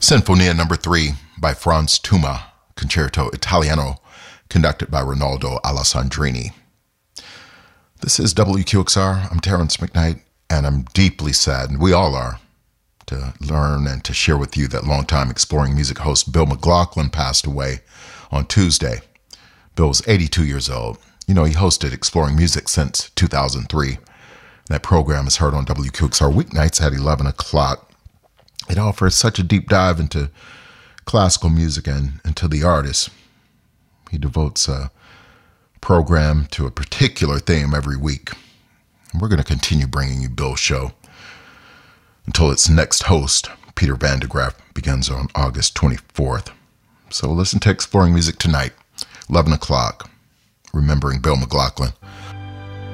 Sinfonia Number 3 by Franz Tuma, Concerto Italiano, conducted by Rinaldo Alessandrini. This is WQXR. I'm Terrence McKnight, and I'm deeply saddened, we all are, to learn and to share with you that longtime Exploring Music host Bill McLaughlin passed away on Tuesday. Bill was 82 years old. You know, he hosted Exploring Music since 2003. That program is heard on WQXR weeknights at 11 o'clock. It offers such a deep dive into classical music and into the artist. He devotes a program to a particular theme every week. And we're going to continue bringing you Bill's show until its next host, Peter Van de Graaff, begins on August 24th. So listen to Exploring Music tonight, 11 o'clock, remembering Bill McLaughlin.